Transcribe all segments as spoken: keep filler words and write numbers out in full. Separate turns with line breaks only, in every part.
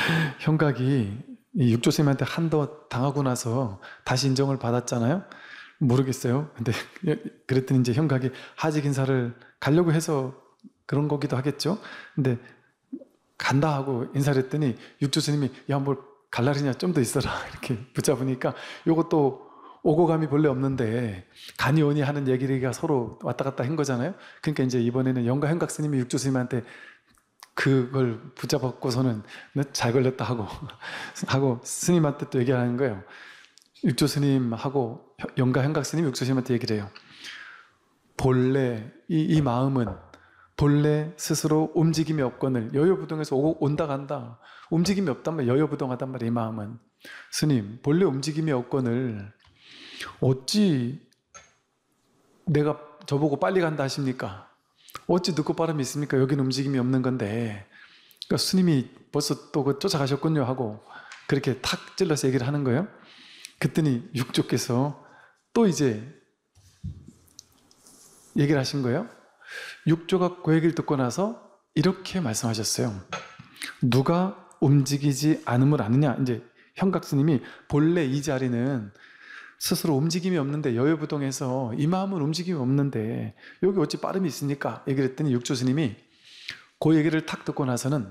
형각이 이 육조스님한테 한도 당하고 나서 다시 인정을 받았잖아요. 모르겠어요. 근데 그랬더니 이제 형각이 하직 인사를 가려고 해서 그런 거기도 하겠죠. 근데 간다 하고 인사를 했더니 육조스님이 야, 뭘 갈라리냐, 좀 더 있어라 이렇게 붙잡으니까 요것도 오고 감이 본래 없는데 간이 오니 하는 얘기가 서로 왔다 갔다 한 거잖아요. 그러니까 이제 이번에는 영가 형각 스님이 육조스님한테 그걸 붙잡았고서는 잘 걸렸다 하고 하고 스님한테 또 얘기하는 거예요. 육조 스님하고 영가 형각 스님 육조 스님한테 얘기를 해요. 본래 이, 이 마음은 본래 스스로 움직임이 없거늘 여여부동해서 오고 온다 간다. 움직임이 없단 말이야. 여여부동하단 말이야. 이 마음은. 스님, 본래 움직임이 없거늘 어찌 내가 저보고 빨리 간다 하십니까? 어찌 늦고 빠름이 있습니까? 여기는 움직임이 없는 건데. 그러니까 스님이 벌써 또 그 쫓아가셨군요 하고 그렇게 탁 찔러서 얘기를 하는 거예요. 그랬더니 육조께서 또 이제 얘기를 하신 거예요. 육조가 그 얘기를 듣고 나서 이렇게 말씀하셨어요. 누가 움직이지 않음을 아느냐. 이제 형각 스님이 본래 이 자리는 스스로 움직임이 없는데 여여부동해서 이 마음은 움직임이 없는데 여기 어찌 빠름이 있습니까? 얘기를 했더니 육조 스님이 그 얘기를 탁 듣고 나서는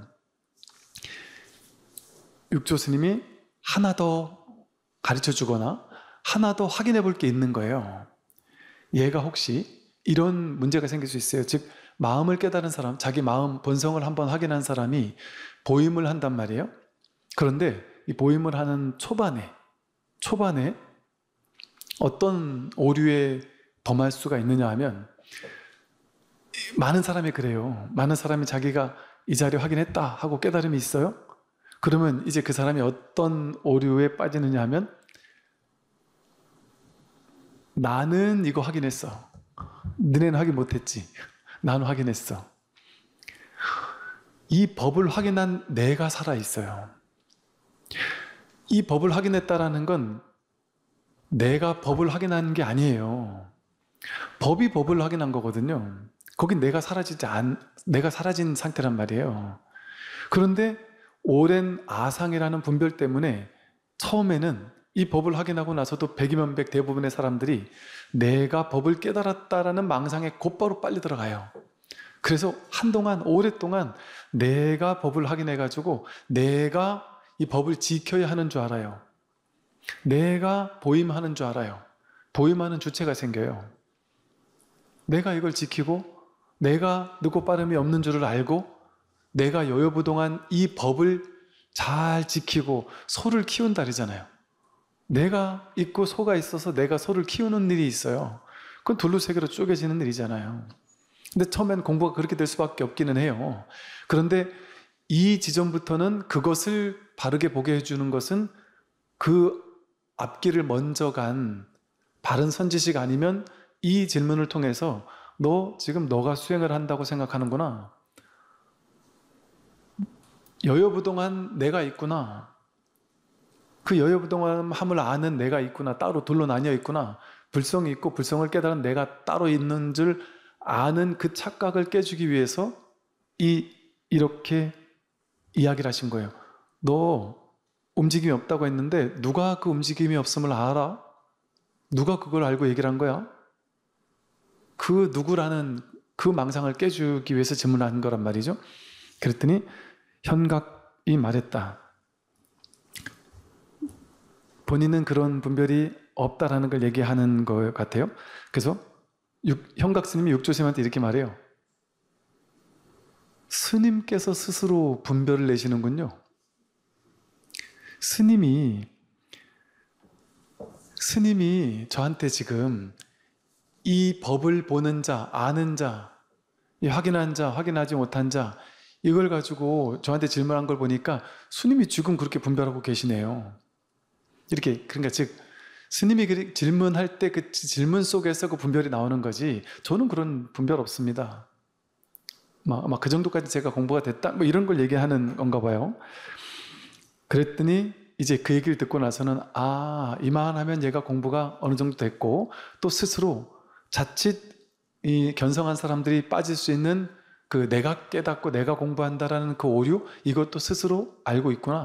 육조 스님이 하나 더 가르쳐 주거나 하나 더 확인해 볼 게 있는 거예요. 얘가 혹시 이런 문제가 생길 수 있어요. 즉 마음을 깨달은 사람, 자기 마음 본성을 한번 확인한 사람이 보임을 한단 말이에요. 그런데 이 보임을 하는 초반에 초반에 어떤 오류에 범할 수가 있느냐 하면 많은 사람이 그래요. 많은 사람이 자기가 이 자리 확인했다 하고 깨달음이 있어요. 그러면 이제 그 사람이 어떤 오류에 빠지느냐 하면 나는 이거 확인했어. 너네는 확인 못했지. 나는 확인했어. 이 법을 확인한 내가 살아있어요. 이 법을 확인했다라는 건 내가 법을 확인한 게 아니에요. 법이 법을 확인한 거거든요. 거긴 내가 사라지지 않, 내가 사라진 상태란 말이에요. 그런데 오랜 아상이라는 분별 때문에 처음에는 이 법을 확인하고 나서도 백이면백 대부분의 사람들이 내가 법을 깨달았다라는 망상에 곧바로 빨리 들어가요. 그래서 한동안 오랫동안 내가 법을 확인해가지고 내가 이 법을 지켜야 하는 줄 알아요. 내가 보임하는 줄 알아요. 보임하는 주체가 생겨요. 내가 이걸 지키고 내가 늦고 빠름이 없는 줄을 알고 내가 여여부동한 이 법을 잘 지키고 소를 키운다리잖아요. 내가 있고 소가 있어서 내가 소를 키우는 일이 있어요. 그건 둘로 세 개로 쪼개지는 일이잖아요. 근데 처음엔 공부가 그렇게 될 수밖에 없기는 해요. 그런데 이 지점부터는 그것을 바르게 보게 해주는 것은 그 앞길을 먼저 간 바른 선지식 아니면 이 질문을 통해서 너 지금 너가 수행을 한다고 생각하는구나. 여여부동한 내가 있구나. 그 여여부동함을 아는 내가 있구나. 따로 둘로 나뉘어 있구나. 불성이 있고 불성을 깨달은 내가 따로 있는 줄 아는 그 착각을 깨주기 위해서 이 이렇게 이야기를 하신 거예요. 너 움직임이 없다고 했는데 누가 그 움직임이 없음을 알아? 누가 그걸 알고 얘기를 한 거야? 그 누구라는 그 망상을 깨주기 위해서 질문한 거란 말이죠. 그랬더니 현각이 말했다. 본인은 그런 분별이 없다라는 걸 얘기하는 것 같아요. 그래서 육, 현각 스님이 육조 스님한테 이렇게 말해요. 스님께서 스스로 분별을 내시는군요. 스님이 스님이 저한테 지금 이 법을 보는 자, 아는 자, 이 확인한 자, 확인하지 못한 자 이걸 가지고 저한테 질문한 걸 보니까 스님이 지금 그렇게 분별하고 계시네요. 이렇게 그러니까 즉 스님이 질문할 때 그 질문 속에서 그 분별이 나오는 거지 저는 그런 분별 없습니다. 막, 막 그 정도까지 제가 공부가 됐다 뭐 이런 걸 얘기하는 건가 봐요. 그랬더니 이제 그 얘기를 듣고 나서는 아 이만하면 얘가 공부가 어느 정도 됐고 또 스스로 자칫 이 견성한 사람들이 빠질 수 있는 그 내가 깨닫고 내가 공부한다라는 그 오류 이것도 스스로 알고 있구나.